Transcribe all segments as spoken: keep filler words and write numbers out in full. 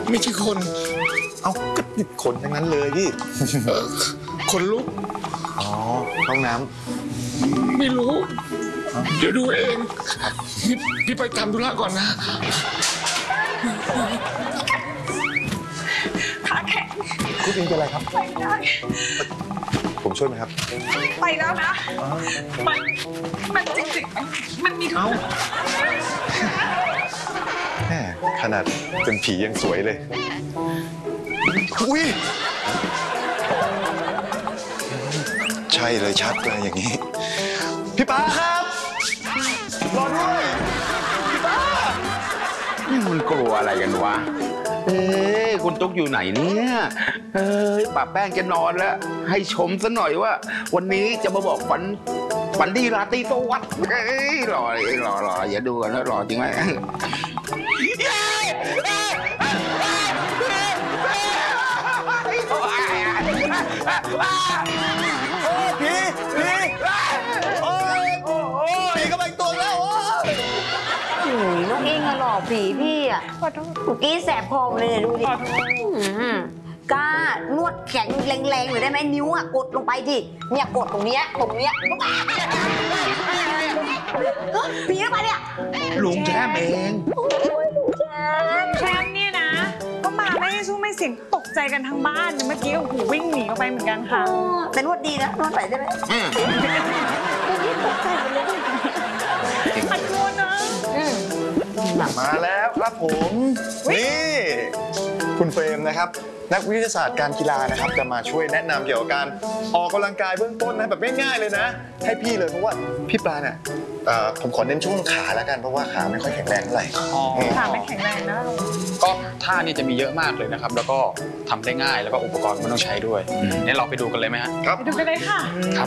ไม่ใช่คนเอาก็ติดขนทั้งนั้นเลยพี่คนลุกอ๋อห้องน้ำไม่รู้เดี๋ยวดูเองพี่ไปทำธุระก่อนนะขาแข็งคุณอิงเป็นอะไรครับไปได้ผมช่วยไหมครับไปแล้วนะมันมันจริงๆมันมันมีทุกแม่ขนาดเป็นผียังสวยเลยอุ้ยใช่เลยชัดเลยอย่างนี้พี่ป้าครับรอด้วยพี่ป้านี่มันกลัวอะไรกันวะเอ้ยคุณตุ๊กอยู่ไหนเนี่ยเอ้ยป้าแป้งจะนอนแล้วให้ชมซะหน่อยว่าวันนี้จะมาบอกฝันฝันดีราตรีสวัสดิ์เอ้ยรอรอรออย่าดูกันนะรอจริงไหมผีผีโอ้ยผีกำลังตัวแล้วโอ้ยน้องเองอะหล่อผีพี่อะเมื่อกี้แสบคอเลยดูดิกล้านวดแข็งแรงๆหน่อยได้ไหมนิ้วอะกดลงไปดิเนี่ยกดตรงเนี้ยตรงเนี้ยผีเข้าไปเนี่ยลุงแช่เองแชมป์เนี่ยนะก็มาไม่ได้สู้ไม่เสียงตกใจกันทั้งบ้านเมื่อกี้โอ้โหวิ่งหนีออกไปเหมือนกันค่ะแต่นวดดีนะนวดใส่ได้ไหมตกใจหมดเลยขอโทษนะมาแล้วครับผมนี่คุณเฟรมนะครับนักวิทยาศาสตร์การกีฬานะครับจะมาช่วยแนะนำเกี่ยวกับการออกกำลังกายเบื้องต้นนะแบบง่ายๆเลยนะให้พี่เลยเพราะว่าพี่ปลาเนี่ยผมขอเน้นช่วงขาแล้วกันเพราะว่าขาไม่ค่อยแข็งแรงเท่าไหร่ขาไม่แข็งแรงนะก็ท่านี่จะมีเยอะมากเลยนะครับแล้วก็ทำได้ง่ายแล้วก็อุปกรณ์ไม่ต้องใช้ด้วยงั้นเราไปดูกันเลยไหมฮะครับไปดูกันเลยค่ะครับ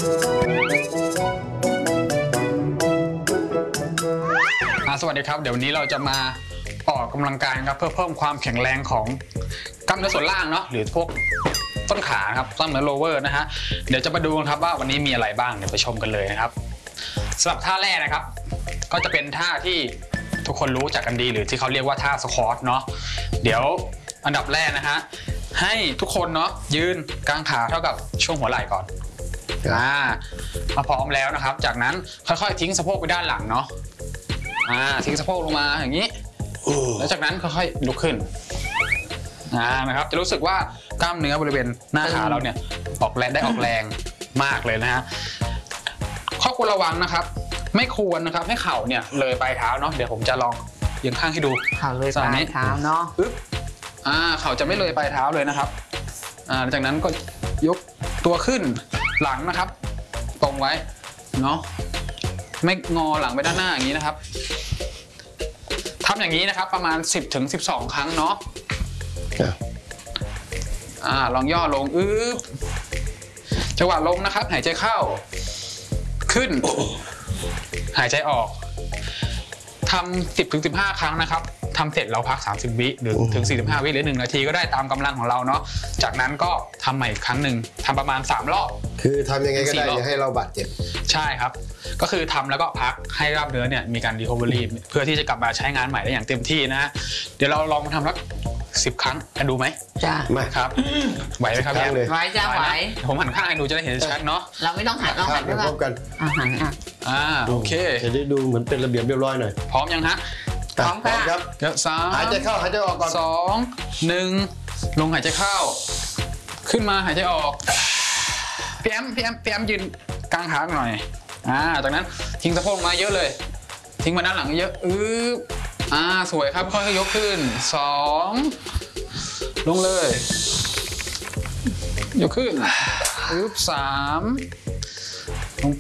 สวัสดีครับเดี๋ยววันนี้เราจะมาออกกำลังกายครับเพื่อเพิ่มความแข็งแรงของกล้ามเนื้อส่วนล่างเนาะหรือพวกต้นขาครับกล้ามเนื้อโลเวอร์นะฮะเดี๋ยวจะมาดูกันครับว่าวันนี้มีอะไรบ้างเดี๋ยวไปชมกันเลยนะครับสำหรับท่าแรกนะครับก็จะเป็นท่าที่ทุกคนรู้จักกันดีหรือที่เขาเรียกว่าท่าสควอตเนาะเดี๋ยวอันดับแรกนะฮะให้ทุกคนเนาะยืนกางขาเท่ากับช่วงหัวไหล่ก่อนอ่ามาพร้อมแล้วนะครับจากนั้นค่อยๆทิ้งสะโพกไปด้านหลังเนาะอ่าทิ้งสะโพกลงมาอย่างนี้แล้วจากนั้นค่อยๆลุกขึ้นอ่านะครับจะรู้สึกว่ากล้ามเนื้อบริเวณหน้าขาเราเนี่ยออกแรงได้ออกแรงมากเลยนะฮะข้อควรระวังนะครับไม่ควรนะครับให้เข่าเนี่ยเลยปลายเท้าเนาะเดี๋ยวผมจะลองเอียงข้างให้ดูเข่าเลยปลายเท้าเนาะปึ๊บอ่าเข่าจะไม่เลยปลายเท้าเลยนะครับอ่าจากนั้นก็ยกตัวขึ้นหลังนะครับตรงไว้เนาะไม่งอหลังไปด้านหน้าอย่างนี้นะครับทำอย่างนี้นะครับประมาณ สิบถึงสิบสอง ครั้งเนาะอ่าลองย่อลงอึ๊บจังหวะลงนะครับหายใจเข้าขึ้นหายใจออกทำ สิบถึงสิบห้า ครั้งนะครับทำเสร็จเราพักสามสิบวิหรือถึงสี่สิบห้าวิหรือหนึ่งนาทีก็ได้ตามกำลังของเราเนาะจากนั้นก็ทำใหม่อีกครั้งหนึ่งทำประมาณสามรอบคือทำยังไงก็ได้อย่าให้เราบาดเจ็บใช่ครับก็คือทำแล้วก็พักให้กล้ามเนื้อเนี่ยมีการรีคอเวอรี่เพื่อที่จะกลับมาใช้งานใหม่ได้อย่างเต็มที่นะฮะเดี๋ยวเราลองมาทำสักสิบครั้งกันดูไหมจ้าไม่ครับไหวไหมครับเลยไหวจ้าไหวผมหันข้างให้ดูจะได้เห็นชัดเนาะเราไม่ต้องหันเราหันด้วยกันอาหารอ่ะอ่าโอเคจะได้ดูเหมือนเป็นระเบียบเรียบร้อยหน่อยพร้อมยังฮะพร้อมครับสามหายใจเข้าหายใจออกก่อนสองหนึ่งลงหายใจเข้าขึ้นมาหายใจออกพี่แอมพี่แอมพี่แอมยืนกลางขาหน่อยอ่าจากนั้นทิ้งสะโพกมาเยอะเลยทิ้งมาด้านหลังเยอะอื้ออ่าสวยครับค่อยๆยกขึ้นสองลงเลยยกขึ้นอึ๊บสามลงไป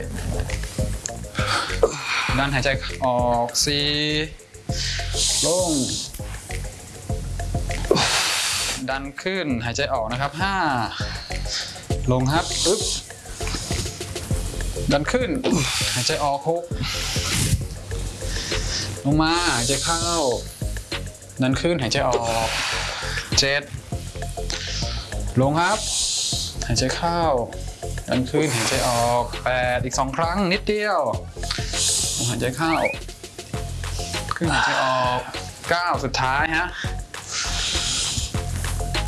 ดันหายใจออกสี่ลงดันขึ้นหายใจออกนะครับห้าลงครับอึ๊บดันขึ้นหายใจออกหกลงมาหายใจเข้าดันขึ้นหายใจออกเจ็ดลงครับหายใจเข้าดันขึ้นหายใจออกแปดอีกสองครั้งนิดเดียวหายใจเข้าขึ้นหายใจออกเก้าสุดท้ายฮะ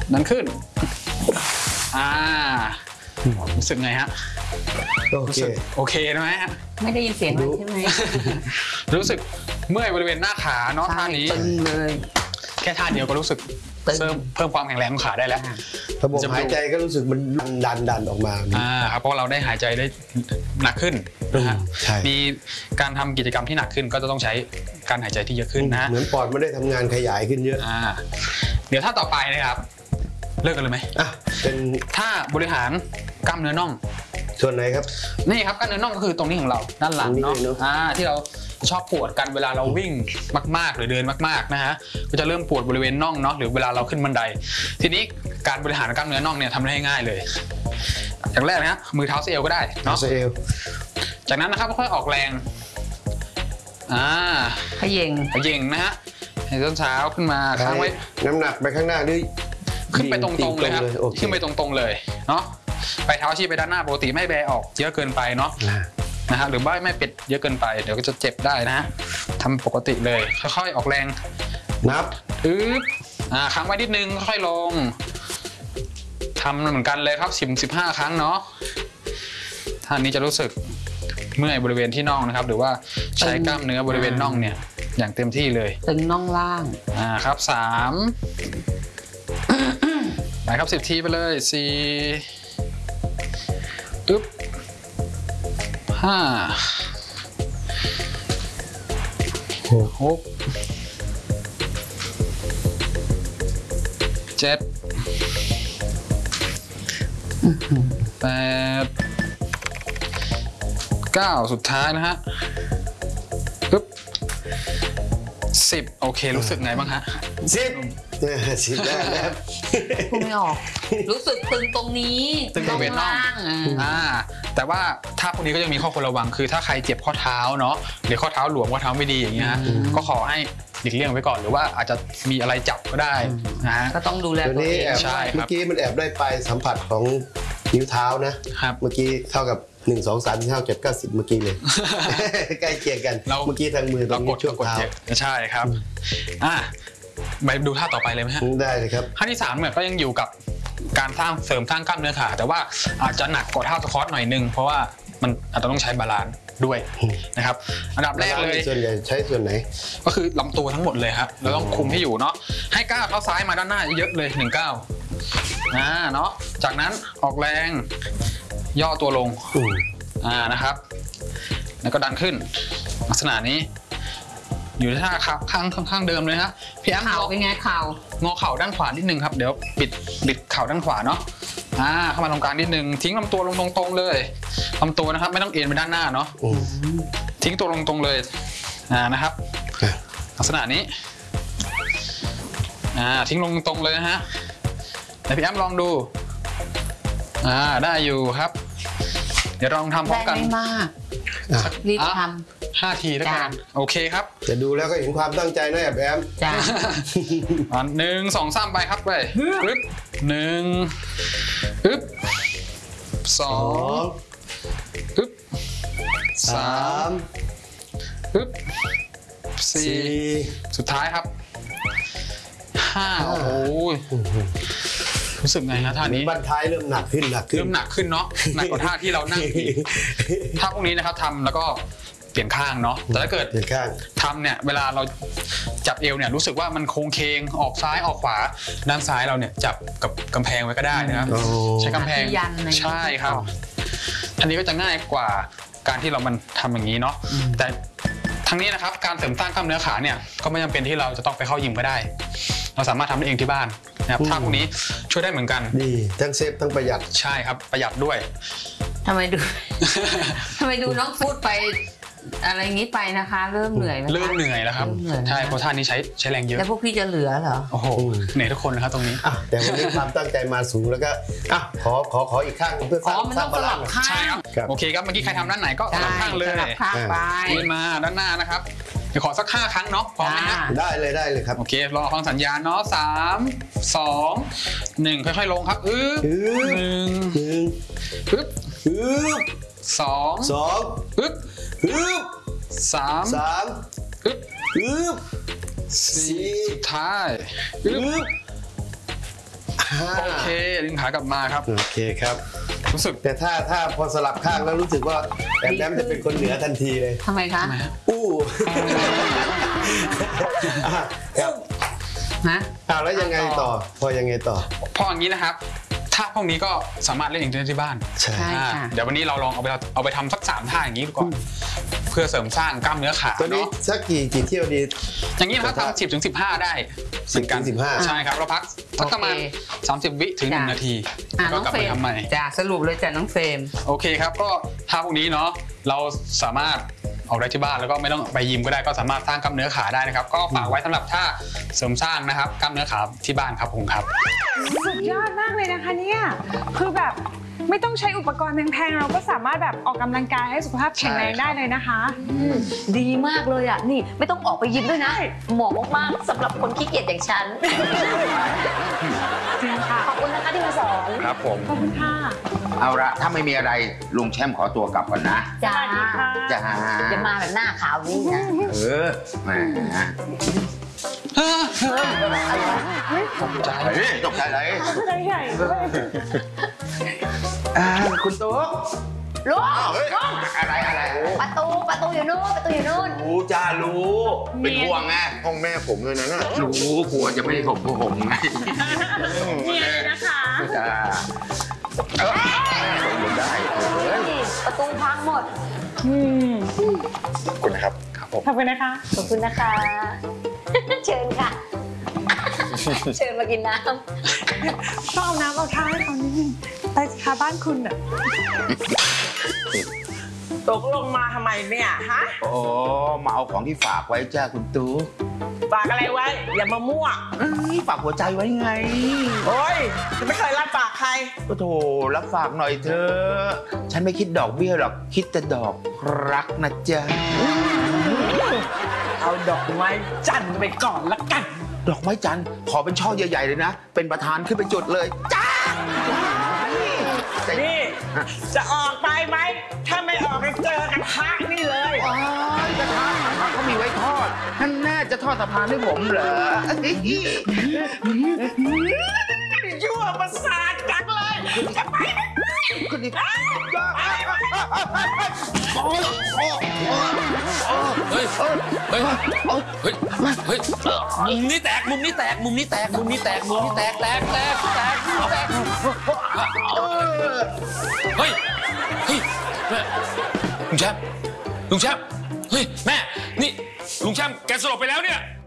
ดันขึ้นอ่ารู้สึกไงฮะโอรู้เคสึกโอเคไหมฮะไม่ได้ยินเสียงเลยใช่ไหมรู้สึกเมื่อยบริเวณหน้าขาเนาะท่านี้ตึงเลยแค่ท่าเดียวก็รู้สึกตึงเพิ่มเพิ่มความแข็งแรงของขาได้แล้วระบบหายใจก็รู้สึกมันดันดันออกมาอ่าครับเพราะเราได้หายใจได้หนักขึ้นนะฮะใช่มีการทำกิจกรรมที่หนักขึ้นก็จะต้องใช้การหายใจที่เยอะขึ้นนะเหมือนปอดไม่ได้ทำงานขยายขึ้นเยอะอ่าเดี๋ยวท่าต่อไปนะครับเลิกกันเลยไหมอ่ะเป็นถ้าบริหารกล้ามเนื้อน่องส่วนไหนครับนี่ครับกล้ามเนื้อน่องก็คือตรงนี้ของเราด้านหลังตรงนี้เนาะเลยเนอะอ่าที่เราชอบปวดกันเวลาเราวิ่งมากๆหรือเดินมากๆนะฮะก็จะเริ่มปวดบริเวณน่องเนาะหรือเวลาเราขึ้นบันได ทีนี้การบริหารกล้ามเนื้อน่องเนี่ยทำได้ง่ายเลยอย่างแรกนะฮะมือเท้าเซลก็ได้เนาะเนาะเอลจากนั้นนะครับค่อยๆออกแรงอ่าขย่งเย่งนะฮะให้ต้นเท้าขึ้นมาค้างไว้น้ำหนักไปข้างหน้าด้วยขึ้นไปตรงๆเลยครับโอเคขึ้นไปตรงๆเลยเนาะไปเท้าชี้ไปด้านหน้าปกติไม่แบออกเยอะเกินไปเนาะอ่านะฮะหรือว่าไม่เป็ดเยอะเกินไปเดี๋ยวก็จะเจ็บได้นะฮะทำปกติเลยค่อยๆออกแรงนับอึ๊บอ่าค้างไว้นิดนึงค่อยๆลงทำเหมือนกันเลยครับสิบสิบห้าครั้งเนาะท่านี้จะรู้สึกเมื่อยบริเวณที่น่องนะครับหรือว่าใช้กล้ามเนื้อบริเวณน่องเนี่ยอย่างเต็มที่เลยตึงน่องล่างอ่าครับสามไปครับสิบทีไปเลยสี่อึ๊บห้าหกเจ็ดแปดเก้าสุดท้ายนะฮะปึ๊บสิบโอเครู้สึกไงบ้างฮะสิบเออสิบได้แล้วพูดไม่ออก รู้สึกตึงตรงนี้ตึงบริเวณน่องล่างอ่ะอ่าแต่ว่าถ้าพวกนี้ก็ยังมีข้อควรระวังคือถ้าใครเจ็บข้อเท้าเนาะหรือข้อเท้าหลวมข้อเท้าไม่ดีอย่างเงี้ยฮะก็ขอให้หลีกเลี่ยงไว้ก่อนหรือว่าอาจจะมีอะไรจับก็ได้นะฮะก็ต้องดูแลตัวตัวนี้เองแอบใช่ครับเมื่อกี้มันแอบได้ไปสัมผัสของนิ้วเท้านะครับ เมื่อกี้เท่ากับหนึ่งสองสามสี่ห้าเจ็ดเก้าสิบเมื่อกี้เลย ใกล้เคียงกันเราเมื่อกี้ทางมือตรเรางกนี้ดช่วงกดเท้าเจ็บใช่ครับอ่ะไปดูท่าต่อไปเลยไหมฮะได้เลยครับท่าที่สามเนี่ยก็ยังอยู่กับการสร้างเสริมสร้างกล้ามเนื้อขาแต่ว่าอาจจะหนักกว่าท่าสควอตหน่อยนึงเพราะว่ามันอาจจะต้องใช้บาลานซ์ด้วยนะครับอันดับแรกเลยส่วนใหญ่ใช้ส่วนไหนก็คือลำตัวทั้งหมดเลยครับเราต้องคุมให้อยู่เนาะให้ก้าวเท้าซ้ายมาด้านหน้าเยอะเลยหนึ่งก้าวอ่าเนาะจากนั้นออกแรงย่อตัวลงอืมอ่านะครับแล้วก็ดันขึ้นลักษณะนี้อยู่ที่ท่าขาข้างข้างเดิมเลยนะพี่แอมเข่าเป็นไงเข่างอเข่าด้านขวานิดนึงครับเดี๋ยวปิดบิดเข่าด้านขวาเนาะอ่าเข้ามาตรงกลางนิดนึงทิ้งลำตัวลงตรงๆเลยลำตัวนะครับไม่ต้องเอ็นไปด้านหน้าเนาะอืมทิ้งตัวลงตรงเลยอ่านะครับอ่ะลักษณะนี้อ่าทิ้งลงตรงเลยนะฮะเดี๋ยวพี่แอมลองดูอ่าได้อยู่ครับ เดี๋ยวลองทำพร้อได้มกันไม่มากอ่ะรีบอ่ะทห้าทีแล้วกันจ้ะโอเคครับจะดูแล้วก็เห็นความตั้งใจนะแอบแอมำจ้าอ่ะหนึ่งสองสามไปครับไปปึ๊บหนึ่งปึ๊บสอสอง งปึ๊บสาสาม มปึ๊บสี่สี่สุดท้ายครับห้าโอ้โหรู้สึกไงฮะท่านี้บันท้ายเริ่มหนักขึ้นหนักขึ้นเริ่มหนักขึ้นเนาะหนักกว่าท่าที่เรานั่งอีกท่าพวกนี้นะครับทำแล้วก็เปลี่ยนข้างเนาะแต่ถ้าเกิดเดินข้างทำเนี่ยเวลาเราจับเอวเนี่ยรู้สึกว่ามันโค้งเคงออกซ้ายออกขวาด้านซ้ายเราเนี่ยจับกับกำแพงไว้ก็ได้นะครับโอ้ใช้กำแพงที่ยันอะไรอย่างเงี้ยใช่ครับ อันนี้ก็จะง่ายกว่าการที่เรามันทำอย่างนี้เนาะแต่ทั้งนี้นะครับการเสริมสร้างกล้ามเนื้อขาเนี่ยก็ไม่จำเป็นที่เราจะต้องไปเข้ายิมก็ได้ เราสามารถทำได้เองที่บ้านนะครับท่าพวกนี้ช่วยได้เหมือนกันดีทั้งเซฟทั้งประหยัดใช่ครับประหยัดด้วยทำไมดู ทำไมดูน้องพูดไปอะไรงี้ไปนะคะ เริ่มเหนื่อยไหมคะเริ่มเหนื่อยแล้วครับเริ่มเหนื่อยนะใช่เพราะท่านี้ใช้ใช้แรงเยอะแล้วพวกพี่จะเหลือเหรอโอ้โหเหนื่อยทุกคนนะครับตรงนี้อ่ะแต่วันนี้ความตั้งใจมาสูงแล้วก็อ่ะขอขอขออีกข้างเพื่อสอ๋ร้าอง มันสร้าต้งองบาสลาลันบซ์ข้างครับโอเคครับเมื่อกี้ใครทำด้านไหนก็สใช่ลับข้างเลยสลับข้างไปยืนมาด้านหน้านะครับเดี๋ยวขอสักห้าครั้งเนาะพร้อมไหมฮะได้เลยได้เลยครับโอเครอฟังสัญญาณเนาะสามสองหนึ่งค่อยๆลงครับอึ๊บอึ๊บหนึ่งหนึ่งอึ๊บฮึบสองสองอึ๊บฮึบสามสามอึ๊บฮึบสี่สี่สุดท้ายอึ๊บฮึบโอเคดึงขากลับมาครับโอเคครับรู้สึกแต่ถ้าถ้าพอสลับข้างแล้วรู้สึกว่าแอมแอมจะเป็นคนเหนือทันทีเลยทำไมคะอู้อ่ะครับฮะอ้าวแล้วยังไงต่อ พอยังไงต่อพออย่างนี้นะครับท่าพวกนี้ก็สามารถเล่นเองได้ที่บ้านใช่ใช่อ่าค่ะเดี๋ยววันนี้เราลองเอาไปเอาไปทำสักสามท่าอย่างนี้ดูก่อน เพื่อเสริมสร้างกล้ามเนื้อขาตัวนี้เนาะสักกี่กี่เที่ยวดีอย่างนี้นะครับทำสิบถึงสิบห้าได้เหมือนกันสิบถึงสิบห้าใช่ครับเราพักสักประมาณโอเคสามสิบวิถึงหนึ่งนาทีอ่ะแล้วน้ก็องกลับเฟรไปมทำใหม่จ้ะสรุปเลยจ้ะน้องเฟรมโอเคครับก็ท่าพวกนี้เนาะเราสามารถออกได้ที่บ้านแล้วก็ไม่ต้องไปยิมก็ได้ก็สามารถสร้างกล้ามเนื้อขาได้นะครับ ก็ฝากไว้สำหรับท่าเสริมสร้างนะครับกล้ามเนื้อขาที่บ้านครับผมครับสุดยอดมากเลยนะคะเนี่ยคือแบบไม่ต้องใช้อุปกรณ์แพงๆเราก็สามารถแบบออกกำลังกายให้สุขภาพแข็งแรงได้เลยนะคะดีมากเลยอ่ะ นี่ไม่ต้องออกไปยิมด้วยนะ เหมาะมากๆสำหรับคนขี้เกียจอย่างฉันจริงค่ะขอบคุณนะคะที่มาสอนครับผมขอบคุณค่ะเอาละถ้าไม่มีอะไรลุงแช่มขอตัวกลับก่อนนะจ้าสวัสดีค่ะจ้าจะมาแบบหน้าขาวนี่นะเออแหมตกใจเฮ้ยตกใจเลยใจใหญ่ด้วยอ่าคุณตุ๊กลุงเฮ้ยอะไรอะไรโอ้ประตูประตูอยู่นู่นประตูอยู่นู่นรู้จ้ารู้เป็นห่วงไงห้องแม่ผมเลยนะน่ะรู้กลัวจะไม่ได้ผมพวกผมไงเนียนเลยนะคะจ้าเออลงได้เฮ้ยนี่ประตูพังหมดอืมขอบคุณนะครับ ครับผมขอบคุณนะคะขอบคุณนะคะ เชิญค่ะ เชิญมากินน้ต้องเอาน้ำเอาท่าให้เขานิดนึงไปสิคะบ้านคุณอ่ะตกลงมาทำไมเนี่ยฮะโอ้มาเอาของที่ฝากไว้จ้าคุณตุ๊กฝากอะไรไว้ อย่ามามั่วเอ้ยฝากหัวใจไว้ไงโอ้ยจะไม่เคยรับฝากใครโอ้โถรับฝากหน่อยเถอะฉันไม่คิดดอกเบี้ยหรอกคิดแต่ดอกรักนะจ๊ะเอาดอกไม้จันทร์ไปก่อนละกันดอกไม้จันทร์ขอเป็นช่อใหญ่ๆเลยนะ เป็นประธานขึ้นไปจุดเลยจ้านี่ จะออกไปไหม ถ้าไม่ออกไปเจอกันพักนี่เลยอ๋อกระทะเขามีไว้ทอดนั่นแน่จะทอดสะพานให้ผมเหรอยั่วประสาทจังเลย จะไปไหมขึ้นดิเฮ้ย เฮ้ย เฮ้ย เฮ้ย มุมนี้แตก มุมนี้แตก มุมนี้แตก มุมนี้แตก มุมนี้แตก แตก แตก แตก แตก เฮ้ย เฮ้ย แม่ลุงแชมป์ลุงแชมป์เฮ้ย แม่ นี่ ลุงแชมป์แกสลบไปแล้วเนี่ย